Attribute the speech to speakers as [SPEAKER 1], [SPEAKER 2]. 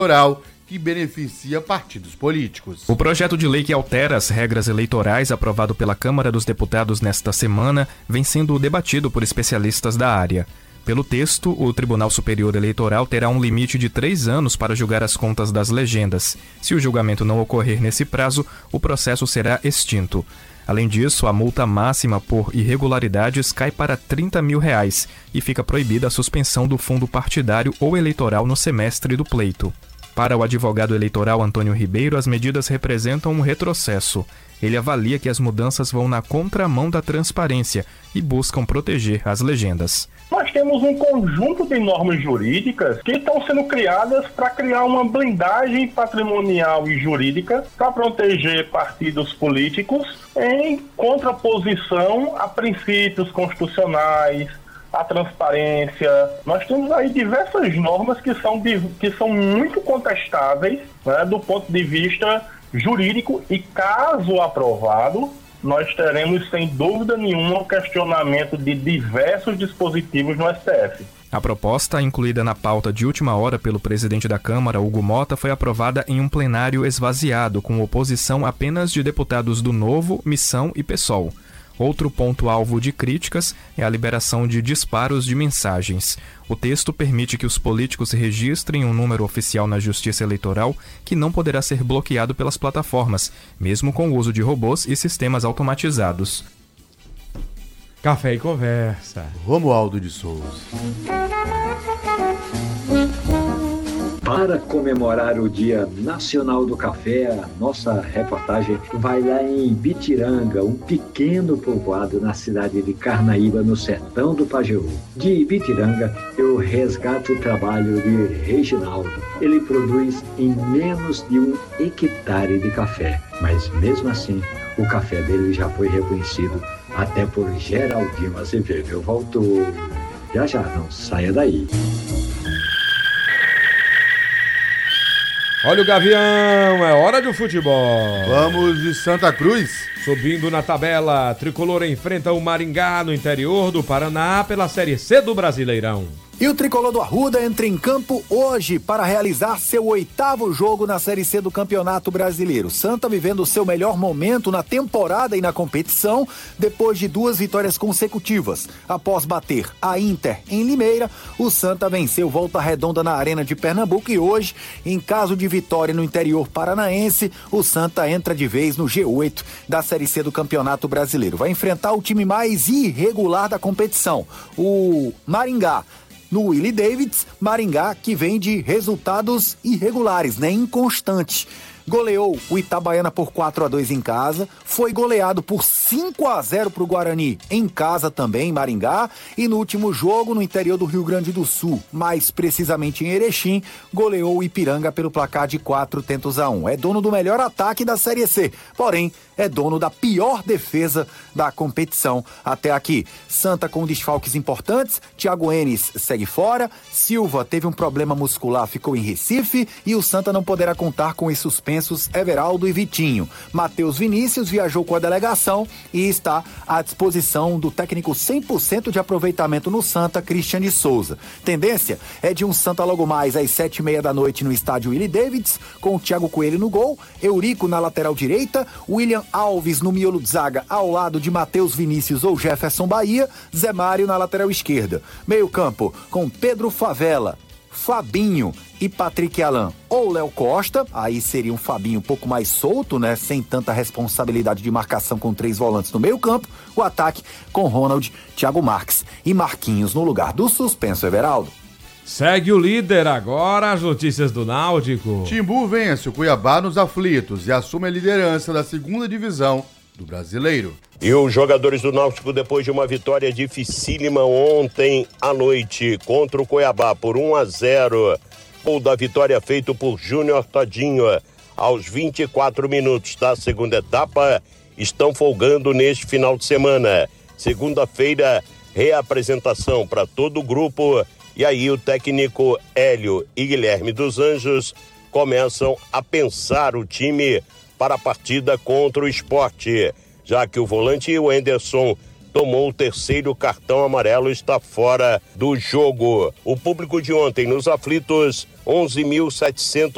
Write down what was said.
[SPEAKER 1] eleitoral que beneficia partidos políticos.
[SPEAKER 2] O projeto de lei que altera as regras eleitorais, aprovado pela Câmara dos Deputados nesta semana, vem sendo debatido por especialistas da área. Pelo texto, o Tribunal Superior Eleitoral terá um limite de 3 anos para julgar as contas das legendas. Se o julgamento não ocorrer nesse prazo, o processo será extinto. Além disso, a multa máxima por irregularidades cai para R$30 mil e fica proibida a suspensão do fundo partidário ou eleitoral no semestre do pleito. Para o advogado eleitoral Antônio Ribeiro, as medidas representam um retrocesso. Ele avalia que as mudanças vão na contramão da transparência e buscam proteger as legendas.
[SPEAKER 3] Nós temos um conjunto de normas jurídicas que estão sendo criadas para criar uma blindagem patrimonial e jurídica para proteger partidos políticos em contraposição a princípios constitucionais, a transparência. Nós temos aí diversas normas que são muito contestáveis, né, do ponto de vista jurídico, e caso aprovado, nós teremos sem dúvida nenhuma o questionamento de diversos dispositivos no STF.
[SPEAKER 2] A proposta, incluída na pauta de última hora pelo presidente da Câmara, Hugo Mota, foi aprovada em um plenário esvaziado, com oposição apenas de deputados do Novo, Missão e PSOL. Outro ponto alvo de críticas é a liberação de disparos de mensagens. O texto permite que os políticos registrem um número oficial na Justiça Eleitoral que não poderá ser bloqueado pelas plataformas, mesmo com o uso de robôs e sistemas automatizados.
[SPEAKER 4] Café e Conversa.
[SPEAKER 1] Romualdo de Souza.
[SPEAKER 5] Para comemorar o Dia Nacional do Café, a nossa reportagem vai lá em Ibitiranga, um pequeno povoado na cidade de Carnaíba, no sertão do Pajeú. De Ibitiranga, eu resgato o trabalho de Reginaldo. Ele produz em menos de 1 hectare de café, mas mesmo assim, o café dele já foi reconhecido até por Geraldinho Azevedo. Eu volto já, não saia daí.
[SPEAKER 4] Olha o Gavião, é hora do futebol.
[SPEAKER 1] Vamos de Santa Cruz.
[SPEAKER 4] Subindo na tabela, Tricolor enfrenta o Maringá no interior do Paraná pela Série C do Brasileirão.
[SPEAKER 6] E o Tricolor do Arruda entra em campo hoje para realizar seu 8º jogo na Série C do Campeonato Brasileiro. Santa vivendo o seu melhor momento na temporada e na competição, depois de 2 vitórias consecutivas. Após bater a Inter em Limeira, o Santa venceu Volta Redonda na Arena de Pernambuco e hoje, em caso de vitória no interior paranaense, o Santa entra de vez no G8 da Série C do Campeonato Brasileiro. Vai enfrentar o time mais irregular da competição, o Maringá. No Willie Davids, Maringá que vem de resultados irregulares, né? Inconstantes. Goleou o Itabaiana por 4-2 em casa, foi goleado por 5-0 para o Guarani em casa também, em Maringá, e no último jogo no interior do Rio Grande do Sul, mais precisamente em Erechim, goleou o Ipiranga pelo placar de 4-1. É dono do melhor ataque da Série C, porém é dono da pior defesa da competição até aqui. Santa com desfalques importantes, Thiago Enes segue fora, Silva teve um problema muscular, ficou em Recife, e o Santa não poderá contar com os suspensos Everaldo e Vitinho. Matheus Vinícius viajou com a delegação e está à disposição do técnico 100% de aproveitamento no Santa, Christian de Souza. Tendência é de um Santa logo mais às 7h30 da noite no estádio Willie Davids, com o Thiago Coelho no gol, Eurico na lateral direita, William Alves no miolo de zaga ao lado de Matheus Vinícius ou Jefferson Bahia, Zé Mário na lateral esquerda. Meio campo com Pedro Favela, Fabinho e Patrick Alan ou Léo Costa, aí seria um Fabinho um pouco mais solto, né, sem tanta responsabilidade de marcação com 3 volantes no meio campo, o ataque com Ronald, Thiago Marques e Marquinhos no lugar do suspenso Everaldo.
[SPEAKER 4] Segue o líder agora, as notícias do Náutico.
[SPEAKER 1] Timbu vence o Cuiabá nos aflitos e assume a liderança da 2ª divisão do Brasileiro.
[SPEAKER 7] E os jogadores do Náutico, depois de uma vitória dificílima ontem à noite contra o Cuiabá por 1-0, gol da vitória feito por Júnior Todinho aos 24 minutos da segunda etapa, estão folgando neste final de semana. Segunda-feira, reapresentação para todo o grupo, e aí o técnico Hélio e Guilherme dos Anjos começam a pensar o time para a partida contra o Sport, já que o volante Wenderson tomou o 3º cartão amarelo e está fora do jogo. O público de ontem nos aflitos, 11.700